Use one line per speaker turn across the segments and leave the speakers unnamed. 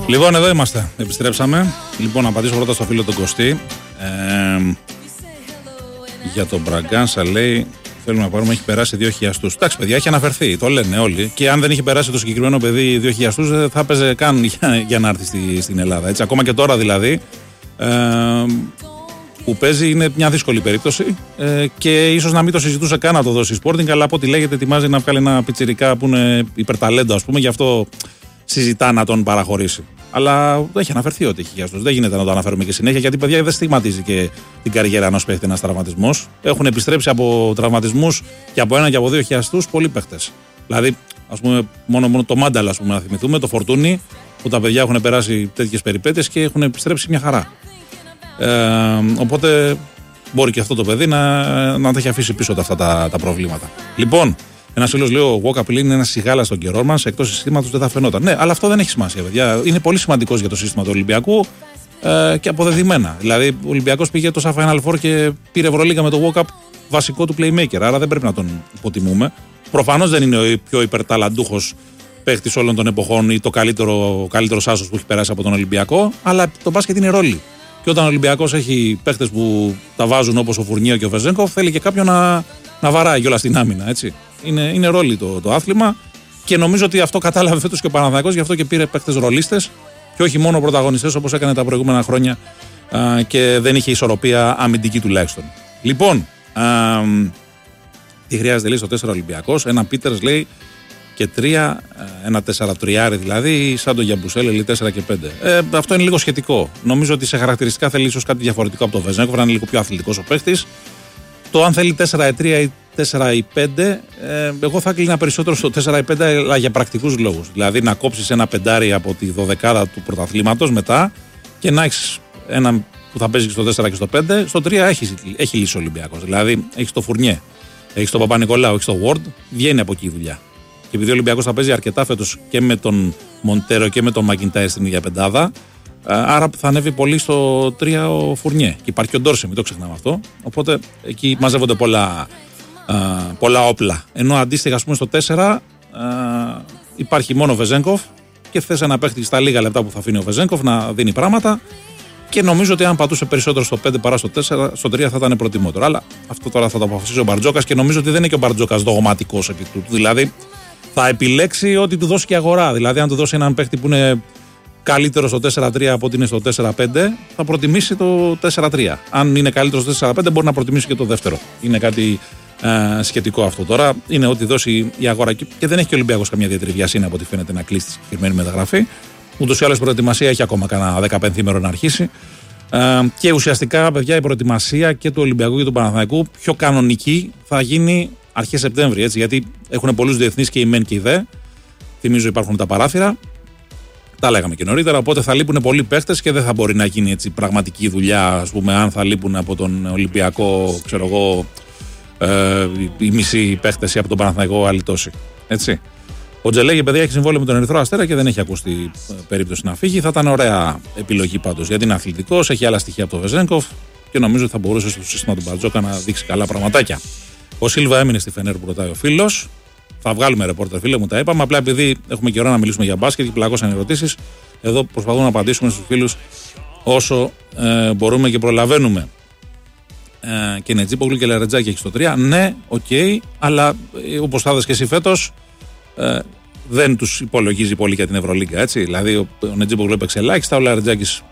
Λοιπόν, εδώ είμαστε. Επιστρέψαμε. Λοιπόν, να απαντήσω πρώτα στο φίλο τον Κωστή. Για τον Μπραγκάνσα λέει: θέλουμε να πάρουμε, έχει περάσει 2 χιλιαστούς. Εντάξει, παιδιά, έχει αναφερθεί, το λένε όλοι. Και αν δεν είχε περάσει το συγκεκριμένο παιδί 2 χιλιαστούς, δεν θα έπαιζε καν για να έρθει στην Ελλάδα. Έτσι, ακόμα και τώρα δηλαδή. Που παίζει είναι μια δύσκολη περίπτωση και ίσως να μην το συζητούσε καν να το δώσει Sporting, αλλά από ό,τι λέγεται ετοιμάζει να βγάλει ένα πιτσιρικά που είναι υπερταλέντο, ας πούμε, γι' αυτό συζητά να τον παραχωρήσει. Αλλά έχει αναφερθεί ότι έχει χιλιαστούς. Δεν γίνεται να το αναφέρουμε και συνέχεια, γιατί παιδιά δεν στιγματίζει και την καριέρα ενός παίχτη ένας τραυματισμός. Έχουν επιστρέψει από τραυματισμούς και από 1 και από 2 χιλιαστούς πολλοί παίχτες. Δηλαδή, ας πούμε, μόνο το Μάνταλα, ας πούμε, να θυμηθούμε, το Φορτούνι, που τα παιδιά έχουν περάσει τέτοιες περιπέτειες και έχουν επιστρέψει μια χαρά. Οπότε μπορεί και αυτό το παιδί να τα έχει αφήσει πίσω αυτά τα προβλήματα. Λοιπόν, ένας φίλος λέει: ο Walkup είναι ένα σιγάλα στον καιρό μας, εκτός συστήματος δεν θα φαινόταν. Ναι, αλλά αυτό δεν έχει σημασία, παιδιά. Είναι πολύ σημαντικός για το σύστημα του Ολυμπιακού και αποδεδειμένα. Δηλαδή, ο Ολυμπιακός πήγε τόσα Final Four και πήρε Ευρωλίγα με το Walkup βασικό του playmaker. Άρα δεν πρέπει να τον υποτιμούμε. Προφανώς δεν είναι ο πιο υπερταλαντούχος παίχτης όλων των εποχών ή ο καλύτερος άσος που έχει περάσει από τον Ολυμπιακό, αλλά το μπάσκετ είναι ρόλοι. Και όταν ο Ολυμπιακός έχει παίχτες που τα βάζουν όπως ο Φουρνιέ και ο Βεζένκοφ, θέλει και κάποιον να βαράει κιόλας στην άμυνα. Έτσι. Είναι ρόλοι το άθλημα και νομίζω ότι αυτό κατάλαβε φέτος και ο Παναθηναϊκός, γι' αυτό και πήρε παίχτες ρολίστες και όχι μόνο πρωταγωνιστές όπως έκανε τα προηγούμενα χρόνια και δεν είχε ισορροπία αμυντική τουλάχιστον. Λοιπόν, τι χρειάζεται λέει στο 4 Ολυμπιακός, ένα Πίτερς λέει και 3, ένα 4-3 δηλαδή, σαν το Γιαμπουσέλ, λέει 4 και 5. Αυτό είναι λίγο σχετικό. Νομίζω ότι σε χαρακτηριστικά θέλει ίσως κάτι διαφορετικό από το Βεζένκοφ, να είναι λίγο πιο αθλητικός ο παίχτης. Το αν θέλει 4-3 ή 4-5, εγώ θα κλείνα περισσότερο στο 4-5, αλλά για πρακτικούς λόγους. Δηλαδή να κόψεις ένα πεντάρι από τη 12η του πρωταθλήματος μετά και να έχεις έναν που θα παίζει και στο 4 και στο 5. Στο 3 έχει λύσει ο Ολυμπιακός. Δηλαδή έχεις το Φουρνιέ, έχεις τον Παπα-Νικολάου, έχεις το Ward, βγαίνει από εκεί η δουλειά. Και επειδή ο Ολυμπιακός θα παίζει αρκετά φέτος και με τον Μοντέρο και με τον Μακιντάιρ στην ίδια πεντάδα, άρα θα ανέβει πολύ στο 3 ο Φουρνιέ. Και υπάρχει και ο Ντόρσε, μην το ξεχνάμε αυτό. Οπότε εκεί μαζεύονται πολλά όπλα. Ενώ αντίστοιχα, ας πούμε, στο 4 υπάρχει μόνο ο Βεζένκοφ και θες ένα παίχτη στα λίγα λεπτά που θα αφήνει ο Βεζένκοφ να δίνει πράγματα. Και νομίζω ότι αν πατούσε περισσότερο στο 5 παρά στο 4, στο 3 θα ήταν προτιμότερο. Αλλά αυτό τώρα θα το αποφασίσει ο Μπαρτζόκας και νομίζω ότι δεν είναι και ο Μπαρτζόκας δογματικός επί τούτου. Δηλαδή θα επιλέξει ό,τι του δώσει και αγορά. Δηλαδή, αν του δώσει έναν παίχτη που είναι καλύτερο στο 4-3 από ότι είναι στο 4-5, θα προτιμήσει το 4-3. Αν είναι καλύτερο στο 4-5, μπορεί να προτιμήσει και το δεύτερο. Είναι κάτι σχετικό αυτό. Τώρα είναι ό,τι δώσει η αγορά. Και δεν έχει και ο Ολυμπιακός καμία ιδιαίτερη βιασύνη από ό,τι φαίνεται να κλείσει τη συγκεκριμένη μεταγραφή. Ούτως ή άλλως η προετοιμασία έχει ακόμα κανένα 15 να αρχίσει. Και ουσιαστικά, παιδιά, η προετοιμασία και του Ολυμπιακού και του Παναθηναϊκού πιο κανονική θα γίνει αρχές Σεπτέμβρη. Έτσι, γιατί έχουν πολλούς διεθνείς και η ΜΕΝ και η ΔΕ. Θυμίζω υπάρχουν τα παράθυρα. Τα λέγαμε και νωρίτερα. Οπότε θα λείπουν πολλοί παίχτες και δεν θα μπορεί να γίνει έτσι πραγματική δουλειά. Ας πούμε, αν θα λείπουν από τον Ολυμπιακό, ξέρω εγώ, οι μισοί παίχτες ή από τον Παναθηναϊκό άλλοι τόσοι. Έτσι. Ο Τζελέγη, παιδιά, έχει συμβόλαιο με τον Ερυθρό Αστέρα και δεν έχει ακουστεί περίπτωση να φύγει. Θα ήταν ωραία επιλογή πάντως, γιατί είναι αθλητικός, έχει άλλα στοιχεία από τον Βεζένκοφ και νομίζω ότι θα μπορούσε στο σύστημα του Μπαρτζόκα να δείξει καλά πραγματάκια. Ο Σίλβα έμεινε στη Φενέρ που ρωτάει ο φίλος. Θα βγάλουμε ρεπόρτερ, φίλε μου, τα είπαμε. Απλά επειδή έχουμε καιρό να μιλήσουμε για μπάσκετ και πλακώσαν ερωτήσεις, εδώ προσπαθούμε να απαντήσουμε στους φίλους όσο μπορούμε και προλαβαίνουμε. Και Νετζίπογλου και Λαρετζάκη έχει στο 3. Ναι, οκ, αλλά όπως θα είδες και εσύ φέτος, δεν τους υπολογίζει πολύ για την Ευρωλίγκα. Έτσι. Δηλαδή, ο Νετζίπογλου έπαιξε ελάχιστα, ο Λαρετζάκης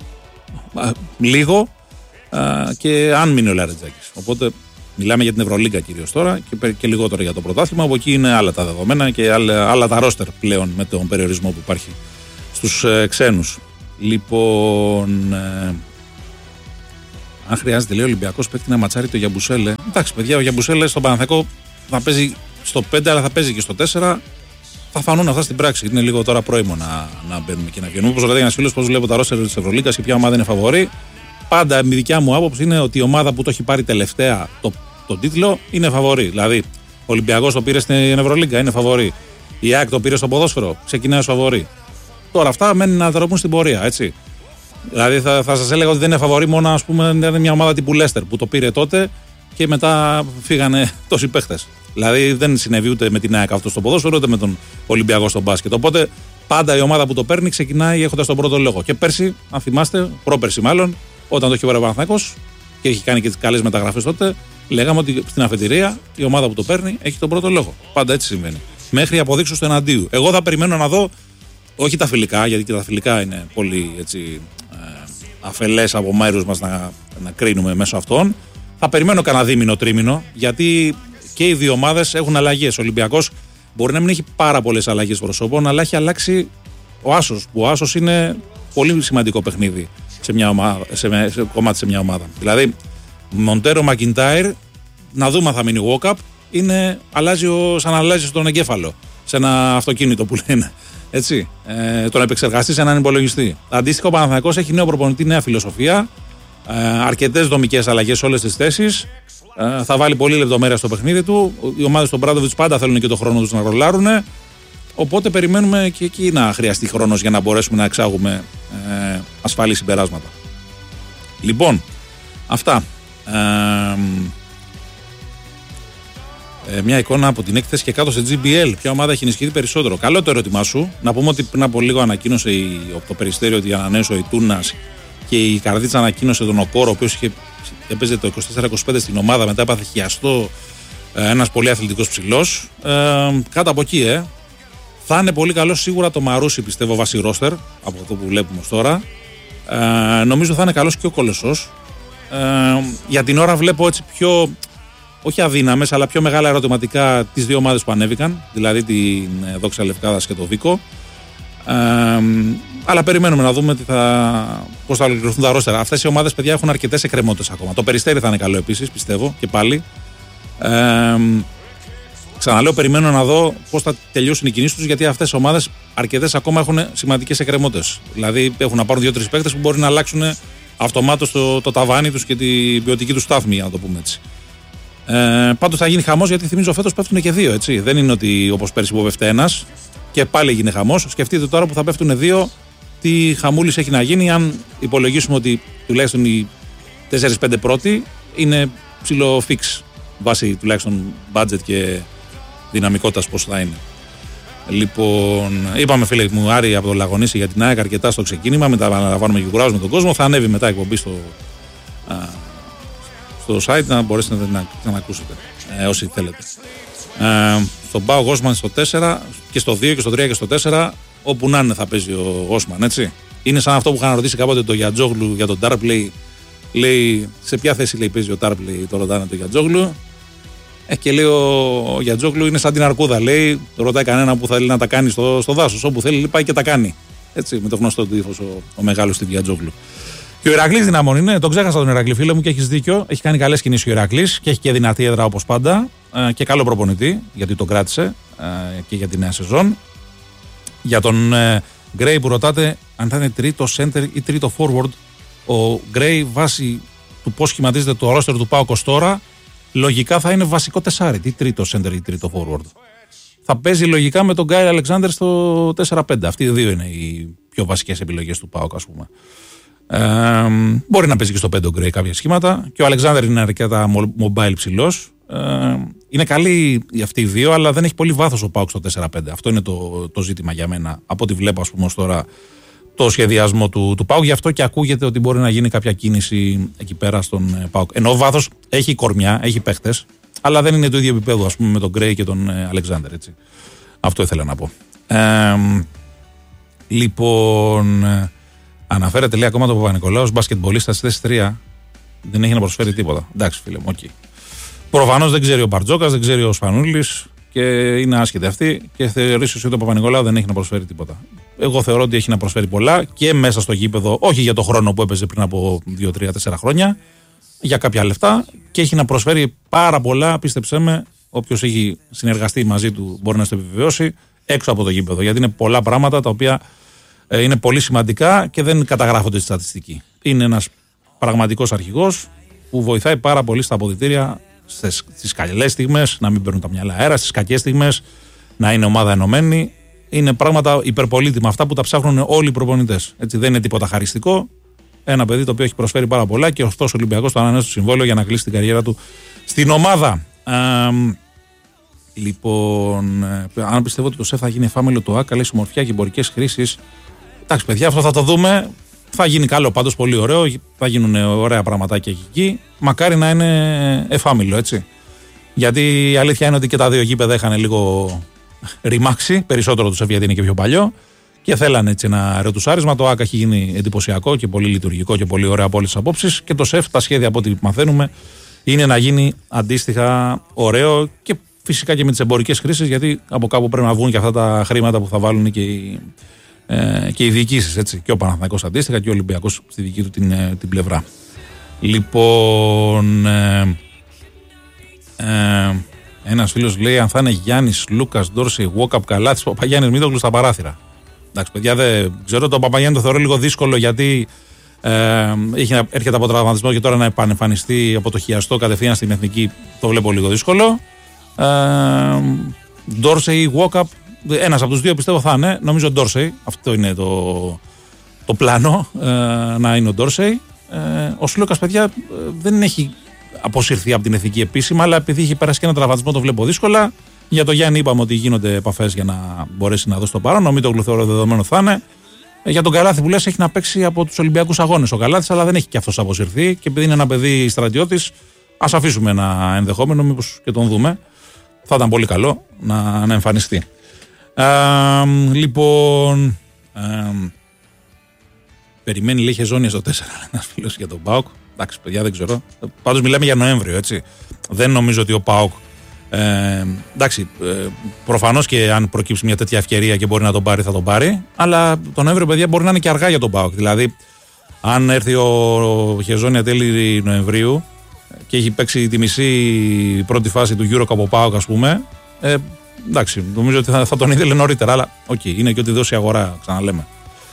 λίγο και αν μείνει ο Λαρετζάκης. Οπότε μιλάμε για την Ευρωλίγκα κυρίως τώρα και λιγότερο για το πρωτάθλημα, όπου εκεί είναι άλλα τα δεδομένα και άλλα τα ρόστερ πλέον με τον περιορισμό που υπάρχει στους ξένους. Λοιπόν, αν χρειάζεται, λέει ο Ολυμπιακός παίκτη να ματσάρει το Γιαμπουσέλε. Εντάξει, παιδιά, ο Γιαμπουσέλε στον Παναθηναϊκό θα παίζει στο 5, αλλά θα παίζει και στο 4. Θα φανούν αυτά στην πράξη. Είναι λίγο τώρα πρόημο να μπαίνουμε και να βγαίνουμε. Όπως ρωτάει ένας φίλος, πώς βλέπω τα ρόστερ της Ευρωλίγκας και ποια ομάδα είναι φαβορή. Πάντα η δικιά μου άποψη είναι ότι η ομάδα που το έχει πάρει τελευταία τον τίτλο είναι φαβορή. Δηλαδή, ο Ολυμπιακός το πήρε στην Ευρωλίγκα, είναι φαβορή. Η ΑΕΚ το πήρε στο ποδόσφαιρο, ξεκινάει ως φαβορή. Τώρα αυτά μένουν να δρομούν στην πορεία, έτσι. Δηλαδή, θα σας έλεγα ότι δεν είναι φαβορή μόνο, ας πούμε, είναι μια ομάδα τύπου Λέστερ που το πήρε τότε και μετά φύγανε τόσοι παίχτες. Δηλαδή, δεν συνέβη ούτε με την ΑΕΚ αυτό στο ποδόσφαιρο, ούτε με τον Ολυμπιακό στο μπάσκετ. Οπότε, Πάντα η ομάδα που το παίρνει ξεκινάει έχοντας τον πρώτο λόγο. Και πέρσι, αν θυμάστε, πρόπερσι μάλλον, όταν το είχε πάρει ο Παναθηναϊκός και είχε κάνει και τις καλές μεταγραφές τότε, λέγαμε ότι στην αφετηρία η ομάδα που το παίρνει έχει τον πρώτο λόγο. Πάντα έτσι συμβαίνει. Μέχρι αποδείξω στο εναντίου. Εγώ θα περιμένω να δω, όχι τα φιλικά, γιατί και τα φιλικά είναι πολύ έτσι, αφελές από μέρους μας να κρίνουμε μέσω αυτών. Θα περιμένω κανένα δίμηνο, τρίμηνο, γιατί και οι δύο ομάδες έχουν αλλαγές. Ο Ολυμπιακός μπορεί να μην έχει πάρα πολλές αλλαγές προσώπων, αλλά έχει αλλάξει ο Άσος. Που ο Άσος είναι πολύ σημαντικό παιχνίδι σε κομμάτι σε μια ομάδα. Δηλαδή, Μοντέρο Μακιντάιρ, να δούμε αν θα μείνει walk-up, σαν να αλλάζει στον εγκέφαλο σε ένα αυτοκίνητο που λένε. Έτσι, τον επεξεργαστή σε έναν υπολογιστή. Αντίστοιχα, ο Παναθηναϊκός έχει νέο προπονητή, νέα φιλοσοφία, αρκετές δομικές αλλαγές σε όλες τις θέσεις. Θα βάλει πολλή λεπτομέρεια στο παιχνίδι του. Οι ομάδες του Μπράντοβιτς πάντα θέλουν και τον χρόνο τους να ρολάρουν. Οπότε περιμένουμε και εκεί να χρειαστεί χρόνος για να μπορέσουμε να εξάγουμε ασφαλή συμπεράσματα. Λοιπόν, αυτά. Μια εικόνα από την έκθεση και κάτω σε GBL. Ποια ομάδα έχει ενισχυθεί περισσότερο? Καλό το ερώτημά σου. Να πούμε ότι πριν από λίγο ανακοίνωσε το Περιστέριο ότι ανανέωσε ο Ιτούνας και η Καρδίτσα ανακοίνωσε τον Οκόρο, ο οποίος έπαιζε το 24-25 στην ομάδα, μετά έπαθε χιαστό, ένας πολύ αθλητικός ψηλός. Κάτω από εκεί, θα είναι πολύ καλό σίγουρα το Μαρούσι, πιστεύω, βάσει ρόστερ, από αυτό που βλέπουμε ως τώρα. Νομίζω θα είναι καλός και ο Κολεσσός. Για την ώρα βλέπω έτσι πιο, όχι αδύναμες, αλλά πιο μεγάλα ερωτηματικά τις δύο ομάδες που ανέβηκαν, δηλαδή την Δόξα Λευκάδας και το Βίκο. Αλλά περιμένουμε να δούμε πώς θα ολοκληρωθούν τα ρόστερα. Αυτές οι ομάδες, παιδιά, έχουν αρκετές εκκρεμότητες ακόμα. Το Περιστέρι θα είναι καλό επίσης, πιστεύω, και πάλι. Ξαναλέω, περιμένω να δω πώς θα τελειώσουν οι κινήσεις τους, γιατί αυτές οι ομάδες αρκετές ακόμα έχουν σημαντικές εκκρεμότητες. Δηλαδή έχουν να πάρουν 2-3 παίκτες που μπορεί να αλλάξουν αυτομάτως το ταβάνι τους και την ποιοτική τους στάθμη, να το πούμε έτσι. Πάντως θα γίνει χαμός, γιατί θυμίζω φέτος πέφτουν και δύο. Έτσι. Δεν είναι ότι όπως πέρσι που πέφτει ένας και πάλι έγινε χαμός. Σκεφτείτε τώρα που θα πέφτουν δύο, τι χαμούλης έχει να γίνει, αν υπολογίσουμε ότι τουλάχιστον οι 4-5 πρώτοι είναι ψηλό fix βάσει τουλάχιστον budget και δυναμικότητας πώς θα είναι. Λοιπόν, είπαμε, φίλε μου, Άρη από το Λαγονίσι για την ΑΕΚ αρκετά στο ξεκίνημα. Μετά αναλαμβάνουμε και κουράζουμε τον κόσμο. Θα ανέβει μετά εκπομπή στο site να μπορέσετε να ακούσετε όσοι θέλετε. Στον ΠΑΟΚ Γόσμαν στο 4 και στο 2 και στο 3 και στο 4, όπου να είναι θα παίζει ο Γόσμαν, έτσι. Είναι σαν αυτό που είχαν ρωτήσει κάποτε το Γιατζόγλου για τον Τάρπλεϊ. Λέει σε ποια θέση λέει παίζει ο Τάρπλεϊ, το ρωτάνε το Γιατζόγλου. Και λέει ο Γιατζόγλου είναι σαν την αρκούδα. Λέει, ρωτάει κανένα που θέλει να τα κάνει στο δάσος. Όπου θέλει πάει και τα κάνει. Έτσι, με το γνωστό του ύφος ο μεγάλος του Γιατζόγλου. Και ο Ηρακλής δυναμών είναι, τον ξέχασα τον Ηρακλή, φίλε μου, και έχεις δίκιο. Έχει κάνει καλές κινήσεις ο Ηρακλής και έχει και δυνατή έδρα όπως πάντα. Και καλό προπονητή, γιατί τον κράτησε και για τη νέα σεζόν. Για τον Γκρέι που ρωτάτε αν θα είναι τρίτο center ή τρίτο forward, ο Γκρέι βάσει του πώς σχηματίζεται το roster του ΠΑΟΚ ως τώρα, λογικά θα είναι βασικό τεσάρι, ή τρίτο center ή τρίτο forward. Θα παίζει λογικά με τον Γκάιρ Αλεξάνδερ στο 4-5. Αυτοί οι δύο είναι οι πιο βασικές επιλογές του ΠΑΟΚ, ας πούμε. Μπορεί να παίζει και στο 5 ο Γκρέι κάποια σχήματα. Και ο Αλεξάνδερ είναι αρκετά mobile ψηλός. Είναι καλοί αυτοί οι δύο, αλλά δεν έχει πολύ βάθος ο ΠΑΟΚ στο 4-5. Αυτό είναι το ζήτημα για μένα. Από ό,τι βλέπω, ας πούμε, ως τώρα το σχεδιασμό του ΠΑΟΚ. Γι' αυτό και ακούγεται ότι μπορεί να γίνει κάποια κίνηση εκεί πέρα στον ΠΑΟΚ. Ενώ βάθος έχει κορμιά, έχει παίχτες, αλλά δεν είναι το ίδιο επίπεδο, ας πούμε, με τον Γκρέι και τον Αλεξάνδερ. Έτσι. Αυτό ήθελα να πω. Λοιπόν, αναφέρεται, λέει, ακόμα το Παπα-Νικολάου ως μπασκετμπολίστας στη θέση 3. Δεν έχει να προσφέρει τίποτα. Εντάξει, φίλε μου, okay. Προφανώς δεν ξέρει ο Μπαρτζόκας, δεν ξέρει ο Σπανούλης και είναι άσχετοι αυτοί και θεωρείς ότι ο Παπα-Νικολάου δεν έχει να προσφέρει τίποτα. Εγώ θεωρώ ότι έχει να προσφέρει πολλά και μέσα στο γήπεδο, όχι για το χρόνο που έπαιζε πριν από 2, 3, 4 χρόνια, για κάποια λεφτά, και έχει να προσφέρει πάρα πολλά, πίστεψέ με, όποιος έχει συνεργαστεί μαζί του μπορεί να το επιβεβαιώσει, έξω από το γήπεδο. Γιατί είναι πολλά πράγματα τα οποία είναι πολύ σημαντικά και δεν καταγράφονται στη στατιστική. Είναι ένας πραγματικός αρχηγός που βοηθάει πάρα πολύ στα αποδυτήρια, στις καλές στιγμές, να μην παίρνουν τα μυαλά αέρα, στις κακές στιγμές, να είναι ομάδα ενωμένη. Είναι πράγματα υπερπολίτημα αυτά που τα ψάχνουν όλοι οι προπονητές. Έτσι, δεν είναι τίποτα χαριστικό. Ένα παιδί το οποίο έχει προσφέρει πάρα πολλά και ωστόσο ο Ολυμπιακός το ανανέωσε το συμβόλαιο για να κλείσει την καριέρα του στην ομάδα. Λοιπόν, αν πιστεύω ότι το ΣΕΦ θα γίνει εφάμιλο του ΑΚΑ, λέει ομορφιά και εμπορικές χρήσεις. Εντάξει, παιδιά, αυτό θα το δούμε. Θα γίνει καλό, πάντως πολύ ωραίο. Θα γίνουν ωραία πραγματάκια εκεί. Μακάρι να είναι εφάμιλο, έτσι. Γιατί η αλήθεια είναι ότι και τα δύο γήπεδα είχαν λίγο ρημάξει. Περισσότερο το ΣΕΦ γιατί είναι και πιο παλιό. Και θέλανε έτσι ένα ρετουσάρισμα. Το ΑΚΑ έχει γίνει εντυπωσιακό και πολύ λειτουργικό και πολύ ωραίο από όλες τις απόψεις. Και το ΣΕΦ, τα σχέδια από ό,τι μαθαίνουμε, είναι να γίνει αντίστοιχα ωραίο και φυσικά και με τις εμπορικές χρήσεις. Γιατί από κάπου πρέπει να βγουν και αυτά τα χρήματα που θα βάλουν και οι διοικήσεις. Έτσι. Και ο Παναθηναϊκός αντίστοιχα και ο Ολυμπιακός στη δική του την πλευρά. Λοιπόν. Ένας φίλος λέει: αν θα είναι Γιάννης, Λούκας, Ντόρσεϊ, Walkup, Καλάθης, Παπαγιάννης, Μήτογλου στα παράθυρα. Εντάξει, παιδιά, δεν ξέρω. Το Παπαγιάννη το θεωρώ λίγο δύσκολο γιατί έρχεται από τραυματισμό και τώρα να επανεμφανιστεί από το χιαστό κατευθείαν στην εθνική. Το βλέπω λίγο δύσκολο. Ντόρσεϊ, Walkup, ένας από τους δύο πιστεύω θα είναι. Νομίζω Ντόρσεϊ. Αυτό είναι το πλάνο, να είναι ο Ντόρσεϊ. Ο Σλούκας, παιδιά, δεν έχει αποσυρθεί από την εθνική επίσημα, αλλά επειδή έχει περάσει και ένα τραυματισμό, το βλέπω δύσκολα. Για το Γιάννη είπαμε ότι γίνονται επαφές για να μπορέσει να δώσει το παρόν. Ο Μήτογλου θεωρώ δεδομένο θα είναι. Για τον Καλάθη που λες έχει να παίξει από τους Ολυμπιακούς Αγώνες ο Καλάθης, αλλά δεν έχει και αυτός αποσυρθεί. Και επειδή είναι ένα παιδί στρατιώτης, ας αφήσουμε ένα ενδεχόμενο, μήπως και τον δούμε. Θα ήταν πολύ καλό να εμφανιστεί. Λοιπόν. Περιμένει λέει Χεζόνια στο 4. Ένας φίλος για τον ΠΑΟΚ. Εντάξει, παιδιά, δεν ξέρω. Πάντως μιλάμε για Νοέμβριο, έτσι. Δεν νομίζω ότι ο ΠΑΟΚ. Εντάξει, προφανώς και αν προκύψει μια τέτοια ευκαιρία και μπορεί να τον πάρει, θα τον πάρει. Αλλά τον Νοέμβριο, παιδιά, μπορεί να είναι και αργά για τον ΠΑΟΚ. Δηλαδή, αν έρθει ο Χεζόνια τέλη Νοεμβρίου και έχει παίξει τη μισή πρώτη φάση του Euro Cup ο ΠΑΟΚ, ας πούμε. Εντάξει, νομίζω ότι θα τον ήθελε νωρίτερα. Αλλά, είναι και ότι δώσει αγορά, ξαναλέμε.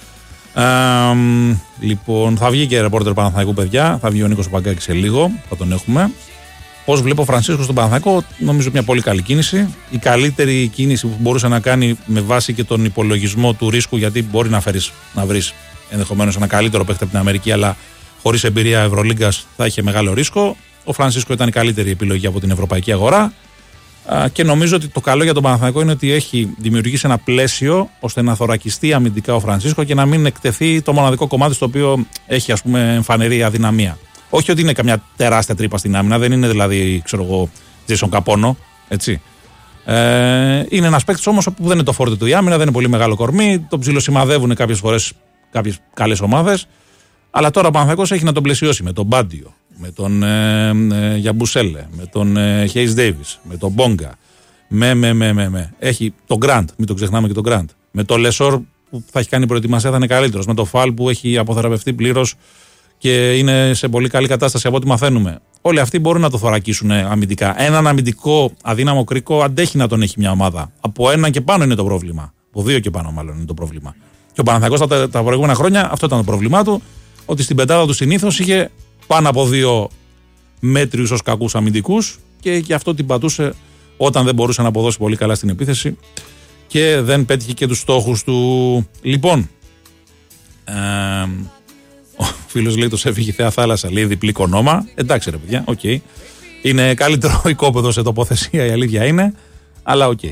Λοιπόν, θα βγει και ρεπόρτερ Παναθηναϊκού, παιδιά. Θα βγει ο Νίκος Παγκάκης σε λίγο. Θα τον έχουμε. Πώς βλέπω ο Φρανσίσκο στον Παναθηναϊκό, νομίζω μια πολύ καλή κίνηση. Η καλύτερη κίνηση που μπορούσε να κάνει με βάση και τον υπολογισμό του ρίσκου, γιατί μπορεί να βρεις ενδεχομένως ένα καλύτερο παίκτη από την Αμερική, αλλά χωρίς εμπειρία Ευρωλίγκας θα είχε μεγάλο ρίσκο. Ο Φρανσίσκο ήταν η καλύτερη επιλογή από την ευρωπαϊκή αγορά. Και νομίζω ότι το καλό για τον Παναθηναϊκό είναι ότι έχει δημιουργήσει ένα πλαίσιο ώστε να θωρακιστεί αμυντικά ο Φρανσίσκο και να μην εκτεθεί το μοναδικό κομμάτι στο οποίο έχει, ας πούμε, φανερή αδυναμία. Όχι ότι είναι καμιά τεράστια τρύπα στην άμυνα, δεν είναι δηλαδή, ξέρω εγώ, Τζέισον Καπόνο, έτσι. Είναι ένας παίκτης όμως που δεν είναι το φόρτε του η άμυνα, δεν είναι πολύ μεγάλο κορμί, τον ψιλοσημαδεύουν κάποιες φορές κάποιες καλές ομάδες. Αλλά τώρα ο Παναθηναϊκός έχει να τον πλαισιώσει με τον Μπάντιο, με τον Γιαμπουσέλε, με τον Χέις Ντέιβις, με τον Μπόγκα. Έχει τον Γκραντ, μην το ξεχνάμε και τον Γκραντ. Με τον Λεσόρ που θα έχει κάνει προετοιμασία, θα είναι καλύτερος. Με τον Φαλ που έχει αποθεραπευτεί πλήρως και είναι σε πολύ καλή κατάσταση από ό,τι μαθαίνουμε. Όλοι αυτοί μπορούν να το θωρακίσουν αμυντικά. Έναν αμυντικό αδύναμο κρίκο αντέχει να τον έχει μια ομάδα. Από έναν και πάνω είναι το πρόβλημα. Από δύο και πάνω, μάλλον είναι το πρόβλημα. Και ο Παναθηναϊκός τα προηγούμενα χρόνια αυτό ήταν το πρόβλημά του. Ότι στην πεντάδα του συνήθως είχε πάνω από δύο μέτριους ως κακούς αμυντικούς και γι' αυτό την πατούσε όταν δεν μπορούσε να αποδώσει πολύ καλά στην επίθεση και δεν πέτυχε και τους στόχους του. Λοιπόν, ο φίλος λέει το ΣΕΦ είχε θέα θάλασσα, λέει διπλή κονόμα. Εντάξει ρε παιδιά, οκ. Είναι καλύτερο οικόπεδο σε τοποθεσία, η αλήθεια είναι, αλλά οκ.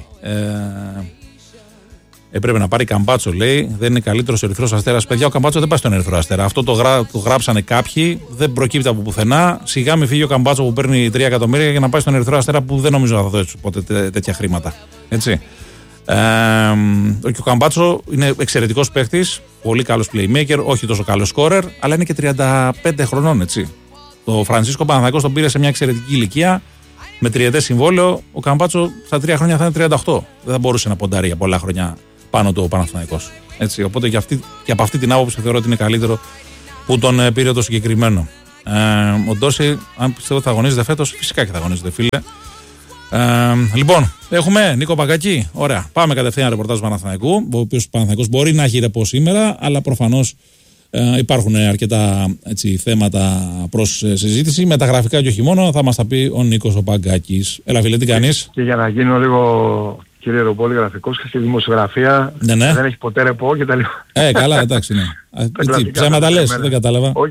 Έπρεπε να πάρει Καμπάτσο, λέει. Δεν είναι καλύτερος ο Ερυθρός Αστέρας. Παιδιά, ο Καμπάτσο δεν πάει στον Ερυθρό Αστέρα. Αυτό το γράψανε κάποιοι. Δεν προκύπτει από πουθενά. Σιγά μη φύγει ο Καμπάτσο που παίρνει 3 εκατομμύρια για να πάει στον Ερυθρό Αστέρα που δεν νομίζω να θα δώσει ποτέ τέτοια χρήματα. Έτσι. Και ο Καμπάτσο είναι εξαιρετικός παίχτης. Πολύ καλός playmaker. Όχι τόσο καλός scorer. Αλλά είναι και 35 χρονών, έτσι. Το Φρανσίσκο Παναθηναϊκός τον πήρε σε μια εξαιρετική ηλικία. Με τριετές συμβόλαιο. Ο Καμπάτσο στα 3 χρόνια θα είναι 38. Δεν θα μπορούσε να ποντάρει για πολλά χρόνια πάνω του ο Παναθηναϊκός. Έτσι, οπότε και από αυτή την άποψη θεωρώ ότι είναι καλύτερο που τον πήρε το συγκεκριμένο. Ο Ντόρσεϊ, αν πιστεύω ότι θα αγωνίζεται φέτος, φυσικά και θα αγωνίζεται, φίλε. Λοιπόν, έχουμε Νίκο Παγκάκη. Ωραία. Πάμε κατευθείαν ρεπορτάζ του Παναθηναϊκού. Ο οποίος Παναθηναϊκός μπορεί να έχει ρεπό σήμερα, αλλά προφανώς υπάρχουν αρκετά θέματα προς συζήτηση. Με τα γραφικά και όχι μόνο, θα μας τα πει ο Νίκος ο Παγκάκης. Έλα, φίλε, τι κάνεις?
Και για να γίνω λίγο, κύριε Ροπόλη, γραφικός και στη δημοσιογραφία, δεν έχει ποτέ ρεπό και τα λοιπά.
Καλά, εντάξει, ναι. Ψέματα λες, δεν κατάλαβα.
Όχι,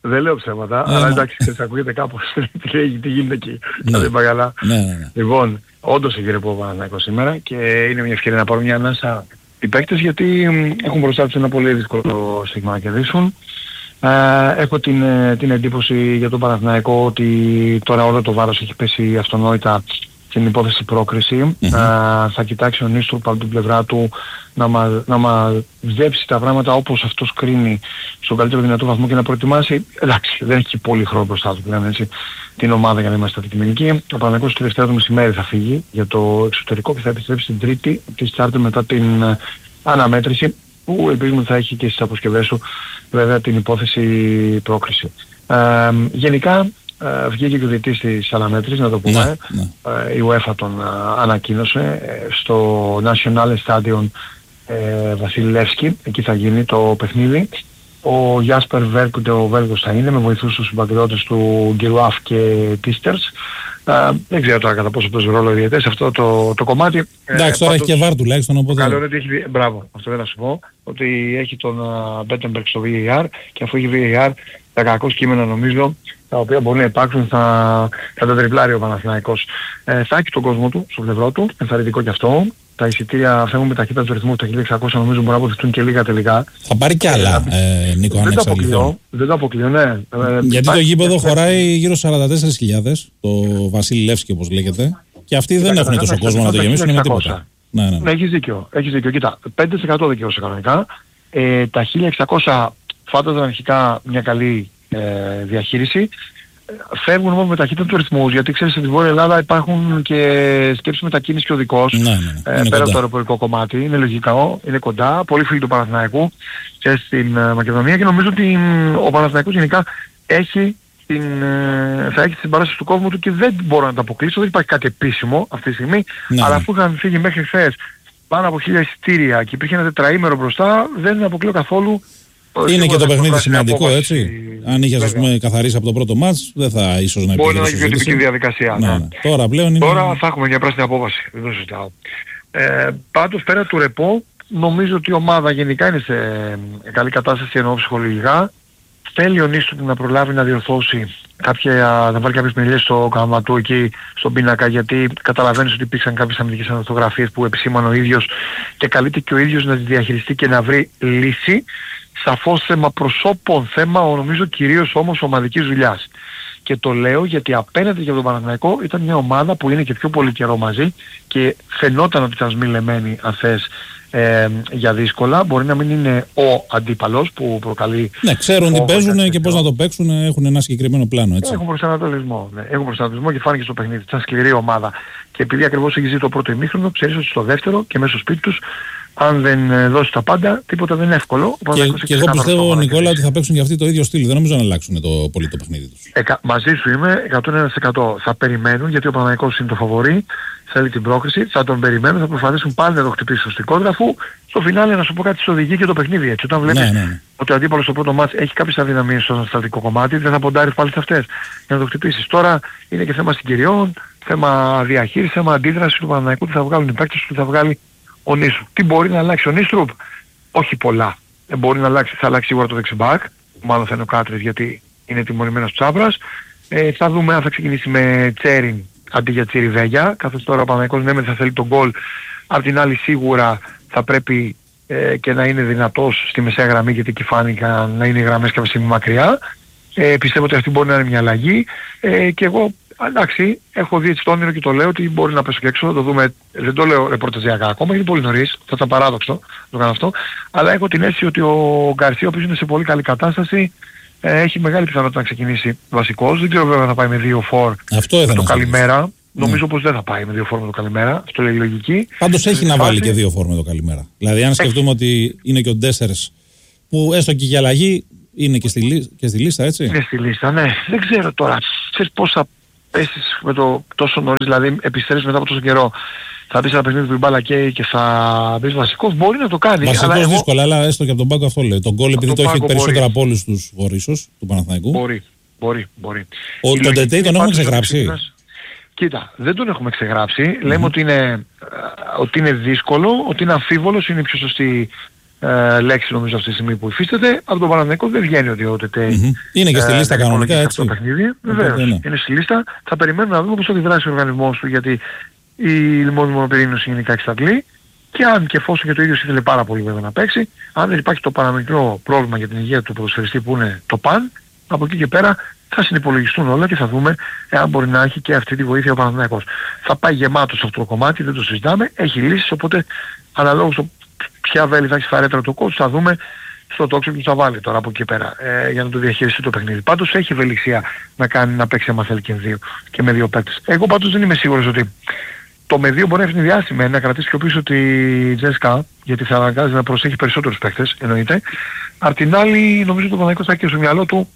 Δεν λέω ψέματα, αλλά εντάξει, ακούγεται κάπως τι γίνεται εκεί. Δεν πάει καλά. Λοιπόν, όντως έχει ρεπό ο Παναθηναϊκός σήμερα και είναι μια ευκαιρία να πάρουν μια ανάσα οι παίκτες, γιατί έχουν μπροστά τους ένα πολύ δύσκολο στίγμα να κερδίσουν. Έχω την εντύπωση για τον Παναθηναϊκό ότι τώρα όλο το βάρος έχει πέσει αυτονόητα στην υπόθεση πρόκριση. Θα κοιτάξει ο Νίστροπ από την πλευρά του να μαζέψει τα πράγματα όπως αυτός κρίνει στον καλύτερο δυνατό βαθμό και να προετοιμάσει. Εντάξει, δεν έχει πολύ χρόνο μπροστά του πλέον, έτσι, την ομάδα για να είμαστε αντικειμενικοί. Ο Παναθηναϊκός τη Δευτέρα το μεσημέρι θα φύγει για το εξωτερικό και θα επιστρέψει την Τρίτη τη Τσάρτερ μετά την αναμέτρηση, που ελπίζουμε θα έχει και στις αποσκευές του βέβαια την υπόθεση πρόκριση. Γενικά βγήκε και ο διαιτητής της αναμέτρησης, να το πούμε. Η UEFA τον ανακοίνωσε στο National Stadion Βασιλεύσκι, εκεί θα γίνει το παιχνίδι. Ο Γιάσπερ Βέρκουντε, ο Βέλγος θα είναι, με βοηθούς τους συμπατριώτες του Γκυρουάφ και Τίστερς. Δεν ξέρω τώρα κατά πόσο παίζει ρόλο οι διαιτητές σε αυτό το κομμάτι.
Εντάξει, τώρα έχει και βάρ τουλάχιστον, οπότε...
Καλό είναι ότι έχει... Μπράβο, αυτό δεν θα σου πω. Ότι έχει τον Μπέτεμπεργκ στο VAR, και αφού έχει VAR, τα κακώς κείμενα νομίζω, τα οποία μπορεί να υπάρξουν, θα τα τριπλάρει ο Παναθηναϊκός. Θα έχει τον κόσμο του στο πλευρό του, ενθαρρυντικό κι αυτό. Τα εισιτήρια φεύγουν με ταχύτητα του ρυθμού, τα 1600 νομίζω μπορεί να αποδειχτούν και λίγα τελικά. Θα
πάρει κι άλλα, Νίκο, αν εξαλειφθώ.
Δεν το αποκλείω, ναι.
Γιατί το γήπεδο χωράει γύρω στους 44.000, το Βασίλη Λεύσκι όπως λέγεται, και αυτοί δεν έχουν τόσο κόσμο να το γεμίσουν με τίποτα.
Ναι, έχεις δίκιο. Κοίτα, 5% δικαιώσε κανονικά. Τα 1600 φάνταζαν αρχικά μια καλή διαχείριση. Φεύγουν όμως με ταχύτητα του ρυθμού, γιατί ξέρεις στη Βόρεια Ελλάδα υπάρχουν και σκέψεις μετακίνησης και οδικός, πέρα από το αεροπορικό κομμάτι. Είναι λογικό, είναι κοντά, πολύ φίλοι του Παναθηναϊκού και στην Μακεδονία, και νομίζω ότι ο Παναθηναϊκός γενικά θα έχει την παράσταση του κόσμου του και δεν μπορώ να το αποκλείσω, δεν υπάρχει κάτι επίσημο αυτή τη στιγμή, αλλά αφού είχαν φύγει μέχρι χθες πάνω από 1000 εισιτήρια και υπήρχε ένα τετραήμερο μπροστά, δεν αποκλείω καθόλου.
Είναι και το παιχνίδι σημαντικό, έτσι. Αν είχε, ας πούμε, καθαρίσει από το πρώτο μάτς, δεν θα ίσως να υπήρχε.
Μπορεί να έχει πιο τυπική διαδικασία. Τώρα θα έχουμε μια πράσινη απόβαση. Δεν το συζητάω. Πάντως, πέρα του ρεπό, νομίζω ότι η ομάδα γενικά είναι σε καλή κατάσταση, εννοώ ψυχολογικά. Θέλει ο Νίστροπ να προλάβει να διορθώσει να βάλει κάποιες μελιές στο γραμμα του εκεί στον πίνακα, γιατί καταλαβαίνεις ότι υπήρξαν κάποιες αμυντικές ανορθογραφίες που επισήμανε ο ίδιος και καλείται και ο ίδιος να τις διαχειριστεί και να βρει λύση. Σαφώς θέμα προσώπων, νομίζω κυρίως όμως ομαδικής δουλειάς. Και το λέω γιατί απέναντι για τον Παναθηναϊκό ήταν μια ομάδα που είναι και πιο πολύ καιρό μαζί και φαινόταν ότι ήταν σμιλεμένη αν θες για δύσκολα. Μπορεί να μην είναι ο αντίπαλος που προκαλεί...
Ναι, ξέρουν τι παίζουν και πώς να το παίξουν, έχουν ένα συγκεκριμένο πλάνο, έτσι.
Έχουν προσανατολισμό, έχουν προσανατολισμό και φάνηκε στο παιχνίδι. Ήταν σκληρή ομάδα. Και επειδή ακριβώς έχει ζήσει το πρώτο ημίχρονο, ξέρεις ότι στο δεύτερο και μέσα στο σπίτι τους, αν δεν δώσει τα πάντα, τίποτα δεν είναι εύκολο.
Και εγώ πιστεύω, Νικόλα, ότι θα παίξουν και αυτοί το ίδιο στυλ. Δεν νομίζω να αλλάξουν πολύ το παιχνίδι τους.
Μαζί σου είμαι 101%. Θα περιμένουν, γιατί ο Παναθηναϊκός είναι το φαβορί, θέλει την πρόκριση, θα τον περιμένουν, θα προσπαθήσουν πάλι να το χτυπήσουν στην κόντρα, αφού στο φινάλε, να σου πω κάτι, στο οδηγεί και το παιχνίδι, έτσι. Όταν βλέπεις ότι ο αντίπαλος στο πρώτο μάτς έχει κάποιες αδυναμίες στο αναστατικό κομμάτι, δεν θα ποντάρεις πάλι σε αυτές για να το χτυπήσεις. Τώρα είναι και θέμα συγκυριών, θέμα διαχείρισης, θέμα αντίδρασης του Παναθηναϊκού, τι θα βγάλουν οι παίκτες του, τι θα βγάλει ο Νίστροπ. Τι μπορεί να αλλάξει ο Νίστροπ? Όχι πολλά. Μπορεί να αλλάξει, θα αλλάξει σίγουρα το δεξιμπάκ, μάλλον θα είναι ο Κάτρης γιατί είναι τιμωρημένος Τσάπρας. Θα δούμε αν θα ξεκινήσει με Τσέριν αντί για Τσιριβέγια, καθώς τώρα ο Παναθηναϊκός θα θέλει τον γκολ. Απ' την άλλη σίγουρα θα πρέπει και να είναι δυνατός στη μεσαία γραμμή, γιατί εκεί φάνηκαν να είναι οι γραμμές κάποια στιγμή μακριά. Πιστεύω ότι αυτή μπορεί να είναι μια αλλαγή και εγώ, εντάξει, έχω δει έτσι το όνειρο και το λέω ότι μπορεί να πέσω και έξω, θα το δούμε. Δεν το λέω ρεπορταζιακά ακόμα, είναι πολύ νωρίς, θα ήταν παράδοξο να το κάνω αυτό, αλλά έχω την αίσθηση ότι ο Γκαρσία, ο οποίος είναι σε πολύ καλή κατάσταση, έχει μεγάλη πιθανότητα να ξεκινήσει βασικός. Δεν ξέρω βέβαια αν θα πάει με 2-4 με το καλημέρα. Νομίζω πως δεν θα πάει με 2-4 με το καλημέρα. Αυτό λέει η λογική.
Πάντως έχει να βάλει και 2-4 με το καλημέρα. Δηλαδή, αν σκεφτούμε ότι είναι και ο Ντέσσερς, που έστω και για αλλαγή είναι και στη λίστα, έτσι.
Είναι στη λίστα, ναι. Δεν ξέρω τώρα. Ξέρεις πώς θα πέσεις με το τόσο νωρίς, δηλαδή επιστρέψεις μετά από τόσο καιρό. Θα μπεις ένα παιχνίδι που η μπάλα καίει και θα μπεις βασικός, μπορεί να το κάνει.
Βασικός δύσκολα, αλλά έστω και από τον πάγκο αυτό λέει. Τον γκολ, επειδή το έχει περισσότερα από όλους τους βορείσους του Παναθηναϊκού.
Μπορεί.
Τον Τετέι τον έχουμε ξεγράψει.
Κοίτα, δεν τον έχουμε ξεγράψει. Λέμε ότι είναι δύσκολο, ότι είναι αμφίβολος, είναι η πιο σωστή λέξη νομίζω αυτή τη στιγμή που υφίσταται. Από τον Παναθηναϊκό δεν βγαίνει ότι ο Τετέι
είναι και στη λίστα κανονικά, έτσι.
Το παιχνίδι. Βεβαίως, είναι στη λίστα. Θα περιμένουμε να δούμε πώς θα αντιδράσει ο οργανισμός του, γιατί η Λιμόνη Μονοπυρήνωση γενικά εξαντλεί. Και αν και εφόσον και το ίδιο ήθελε πάρα πολύ βέβαια να παίξει, αν δεν υπάρχει το παραμικρό πρόβλημα για την υγεία του ποδοσφαιριστή που είναι το παν, από εκεί και πέρα θα συνυπολογιστούν όλα και θα δούμε εάν μπορεί να έχει και αυτή τη βοήθεια ο Παναθηναϊκός. Θα πάει γεμάτο σε αυτό το κομμάτι, δεν το συζητάμε, έχει λύσεις, οπότε αναλόγως το ποια βέλη θα έχει φαρέτρα το coach θα δούμε στο τόξο που θα βάλει τώρα από εκεί πέρα για να το διαχειριστεί το παιχνίδι. Πάντως έχει ευελιξία να παίξει άμα θέλει και με δύο παίκτες. Εγώ πάντως δεν είμαι σίγουρος ότι το με δύο μπορεί να ευνηδιάσει να κρατήσει πιο πίσω τη Τζέσκα, γιατί θα αναγκάζει να προσέχει περισσότερους παίκτες, εννοείται. Απ' την άλλη, νομίζω ότι το Παναθηναϊκός θα έχει στο μυαλό του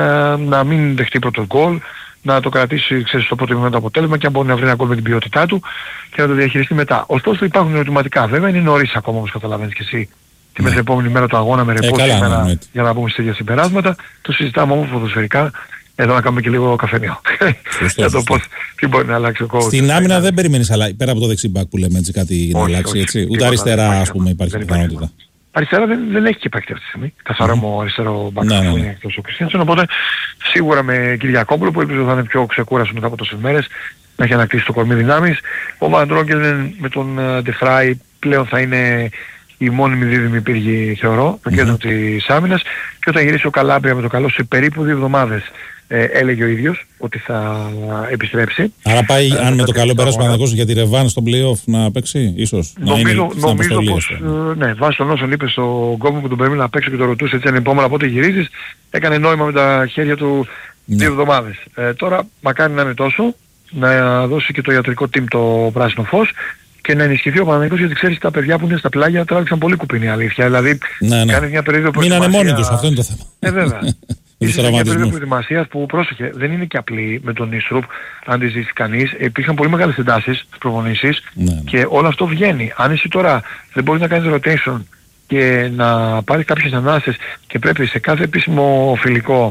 να μην δεχτεί πρώτο γκολ, να το κρατήσει στο πρώτο moment το αποτέλεσμα και αν μπορεί να βρει ένα γκολ με την ποιότητά του και να το διαχειριστεί μετά. Ωστόσο υπάρχουν ερωτηματικά βέβαια, είναι νωρίς ακόμα όπως καταλαβαίνεις και εσύ. Τη μεθεπόμενη μέρα του αγώνα με ρεπό σήμερα για να πούμε σε τέτοια συμπεράσματα. Το συζητάμε όμως ποδοσφαιρικά. Εδώ να κάνουμε και λίγο καφενείο. Για το πώς, τι μπορεί να αλλάξει ο coach.
Στην άμυνα δεν περιμένεις, αλλά πέρα από το δεξιμπάκ που λέμε έτσι κάτι να αλλάξει, έτσι. Ούτε αριστερά, ας πούμε, υπάρχει πιθανότητα.
Αριστερά δεν έχει και παίκτη αυτή τη στιγμή. Καθαρά μου αριστερό μπακ που είναι εκτός ο Κριστιανσον. Οπότε σίγουρα με Κυριακόπουλο που ελπίζω θα είναι πιο ξεκούραστο μετά από τόσες μέρες να έχει ανακτήσει το κορμί δυνάμεις. Ο Βαντρόγκελ με τον Ντεφράι πλέον θα είναι η μόνιμη δίδυμη πύργη θεωρώ, το κέντρο της άμυνας, και όταν γυρίσει ο Καλάμπρια με το καλό σε περίπου 2 εβδομάδες έλεγε ο ίδιος ότι θα επιστρέψει.
Άρα πάει, αν με το καλό περάσει ο Παναθηναϊκός για τη ρεβάν στο play-off να παίξει, ίσως.
Νομίζω πως, ναι, βάσει των όσων είπε στον κόσμο που τον περίμενε να παίξει και το ρωτούσε έτσι ανεπόμονα πότε γυρίζεις, έκανε νόημα με τα χέρια του 2 εβδομάδες. Τώρα μακάρι να είναι τόσο, να δώσει και το ιατρικό team το πράσινο φως και να ενισχυθεί ο Παναθηναϊκός, γιατί ξέρεις τα παιδιά που είναι στα πλάγια τράβηξαν πολύ κουπίνη, αλήθεια. Δηλαδή κάνει μια περίοδο προετοιμασίας.
Μείνανε μόνοι τους, αυτό είναι το θέμα.
Βέβαια. Είσαι μια περίοδο προετοιμασίας που πρόσεχε, δεν είναι και απλή με τον Ίστρουπ, αν τη ζήσει κανείς. Υπήρχαν πολύ μεγάλες εντάσεις στις προπονήσεις και όλο αυτό βγαίνει. Αν εσύ τώρα δεν μπορείς να κάνεις rotation και να πάρεις κάποιες ανάσες και πρέπει σε κάθε επίσημο φιλικό,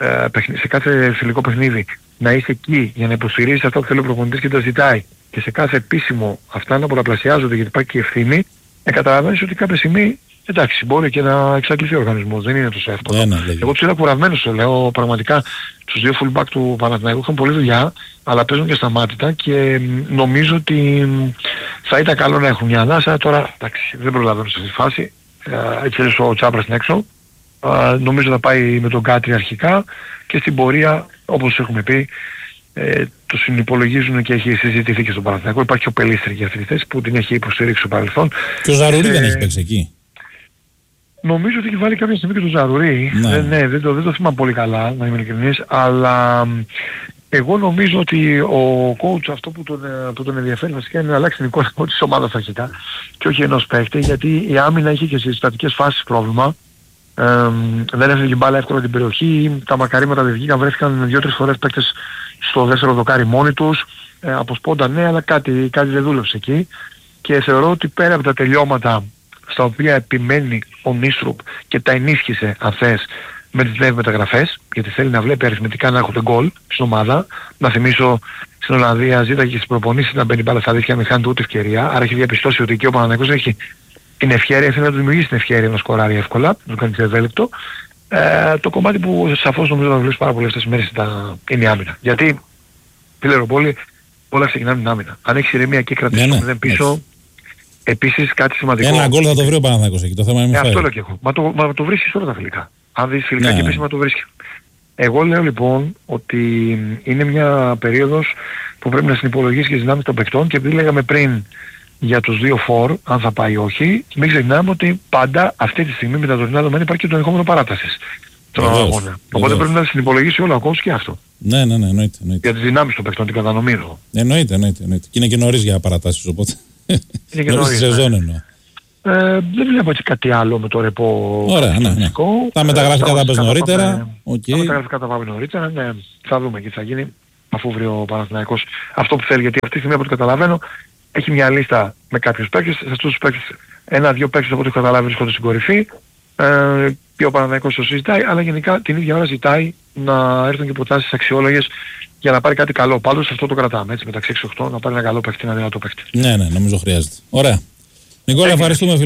σε κάθε φιλικό παιχνίδι να είσαι εκεί για να υποστηρίζεις αυτό που θέλει ο προπονητής και τα ζητάει, και σε κάθε επίσημο αυτά να πολλαπλασιάζονται γιατί υπάρχει και ευθύνη, καταλαβαίνεις ότι κάποια στιγμή εντάξει μπορεί και να εξαντληθεί ο οργανισμός, δεν είναι τόσο εύκολο. Εγώ τους είδα κουρασμένους, το λέω πραγματικά, τους δύο fullback του Παναθηναϊκού είχαν πολλή δουλειά, αλλά παίζουν και σταμάτητα και νομίζω ότι θα ήταν καλό να έχουν μια ανάσα. Τώρα εντάξει, δεν προλαβαίνω σε αυτή τη φάση, έτσι έλεγε ο Τσάπρας στην έξω. Νομίζω θα πάει με τον Κάτρι αρχικά και στην πορεία, όπως έχουμε πει, το συνυπολογίζουν και έχει συζητηθεί και στον Παναθηναϊκό. Υπάρχει και ο Πελίστρη για αυτή τη θέση που την έχει υποστηρίξει στο παρελθόν.
Και ο Ζαρουρί δεν έχει παίξει εκεί.
Νομίζω ότι έχει βάλει κάποια στιγμή και το Ζαρουρί. Ναι, δεν το θυμάμαι πολύ καλά, να είμαι ειλικρινής, αλλά εγώ νομίζω ότι ο coach αυτό που τον ενδιαφέρει βασικά είναι να αλλάξει την εικόνα της ομάδας αρχικά και όχι ενός παίκτη, γιατί η άμυνα είχε και στις στατικές φάσεις πρόβλημα. Δεν έφυγε μπάλα εύκολα την περιοχή, τα μακαρήματα δεν βγήκαν, βρέθηκαν 2-3 φορές παίκτες στο δεύτερο δοκάρι μόνοι τους, από σπόντα ναι, αλλά κάτι δεν δούλεψε εκεί, και θεωρώ ότι πέρα από τα τελειώματα στα οποία επιμένει ο Νίστρουπ και τα ενίσχυσε αν θες με τις νέες μεταγραφές, γιατί θέλει να βλέπει αριθμητικά να έχουν γκολ στην ομάδα. Να θυμίσω, στην Ολλανδία ζήταγε και στις προπονήσεις να μπαίνει μπάλα στα δίχτυα, να μην χάνει ούτε ευκαιρία, άρα έχει διαπιστώσει ότι και ο Παναθηναϊκός έχει την ευκαιρία, θέλει να του δημιουργήσει την ευκαιρία να σκοράρει εύκολα, να του κάνει πιο ευέλικτο. Το κομμάτι που σαφώς νομίζω να δουλεύει πάρα πολλές αυτές τις μέρες είναι η άμυνα. Γιατί, Πιλεροπόλη, όλα ξεκινάνε την άμυνα. Αν έχεις ηρεμία και κρατήσεις το 0 πίσω, επίσης κάτι σημαντικό.
Ένα γκολ θα το βρει ο Παναθηναϊκός εκεί, το θέμα είναι
αυτό λέω και εγώ. Μα το βρίσκεις όλα τα φιλικά. Αν δεις φιλικά και επίσημα το βρίσκεις. Εγώ λέω λοιπόν ότι είναι μια περίοδος που πρέπει να συνυπολογίσει και τις δυνάμεις των παικτών, και επειδή λέγαμε πριν για τους 2 φορ, αν θα πάει ή όχι, μην ξεχνάμε ότι πάντα αυτή τη στιγμή με τα τωρινά δεδομένα υπάρχει και το ενδεχόμενο παράτασης στον αγώνα. Οπότε πρέπει να συνυπολογίσει όλο ακόμα και αυτό.
Ναι, εννοείται.
Για τις δυνάμεις των παικτών, την κατανομή εδώ.
Εννοείται. Και είναι και νωρίς για παρατάσεις, οπότε. Είναι και νωρίς. Σεζόν εννοώ.
Δεν βλέπω έτσι κάτι άλλο με το ρεπό.
Ωραία, ναι. Τα μεταγραφικά θα πες νωρίτερα.
Τα μεταγραφικά θα πάμε νωρίτερα, ναι. Θα δούμε και τι θα γίνει αφού βρει ο Παναθηναϊκός αυτό που θέλει, γιατί αυτή τη στιγμή από ό,τι καταλαβαίνω έχει μια λίστα με κάποιους παίκτες. Σε αυτούς τους παίκτες, 1-2 παίκτες από ό,τι έχω καταλάβει βρίσκονται στην κορυφή. Και ο Παναθηναϊκός το συζητάει, αλλά γενικά την ίδια ώρα ζητάει να έρθουν και προτάσεις αξιόλογες για να πάρει κάτι καλό. Πάντως αυτό το κρατάμε, έτσι, μεταξύ 6-8 να πάρει ένα καλό παίκτη, ένα δυνατό παίκτη.
Ναι, νομίζω χρειάζεται. Ωραία. Νικόλα, ευχαριστούμε φίλε.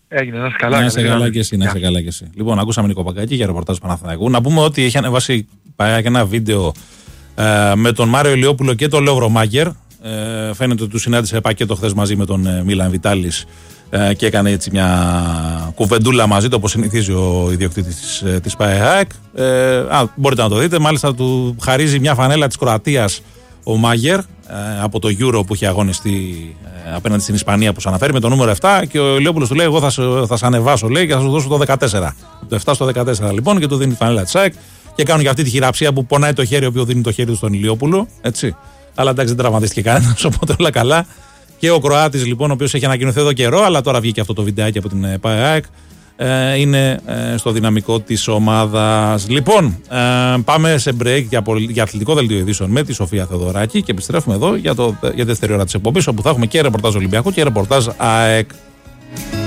Έγινε, να είσαι καλά.
Να είσαι καλά και εσύ, να είσαι καλά και εσύ. Λοιπόν, ακούσαμε Νίκο Παγκάκη για ρεπορτάζ Παναθηναϊκού. Να πούμε ότι έχει ανεβάσει πάει ένα βίντεο με τον Μάριο Ηλιόπουλο και τον Λέο Βρωμάκερ. Φαίνεται ότι του συνάντησε πακέτο χθες μαζί με τον Μίλαν Βιτάλης και έκανε έτσι μια κουβεντούλα μαζί του, όπως συνηθίζει ο ιδιοκτήτης της ΠΑΕΑΕΚ. Μπορείτε να το δείτε. Μάλιστα του χαρίζει μια φανέλα της Κροατίας ο Μάγερ από το Euro που είχε αγωνιστεί απέναντι στην Ισπανία που σου αναφέρει με το νούμερο 7 και ο Ηλιόπουλος του λέει: εγώ θα σε ανεβάσω, λέει, και θα σου δώσω το 14. Το 7 στο 14 λοιπόν, και του δίνει τη φανέλα της ΑΕΚ και κάνουν και αυτή τη χειραψία που πονάει το χέρι, ο οποίος δίνει το χέρι του στον Ηλιόπουλο. Έτσι. Αλλά εντάξει, δεν τραυματίστηκε κανένας, οπότε όλα καλά. Και ο Κροάτης λοιπόν, ο οποίος έχει ανακοινωθεί εδώ καιρό, αλλά τώρα βγήκε αυτό το βιντεάκι από την ΠΑΕΑΕΚ, είναι στο δυναμικό της ομάδας. Λοιπόν, πάμε σε break για αθλητικό δελτίο ειδήσεων με τη Σοφία Θεοδωράκη και επιστρέφουμε εδώ για δεύτερη ώρα της εκπομπής, όπου θα έχουμε και ρεπορτάζ Ολυμπιακού και ρεπορτάζ ΑΕΚ.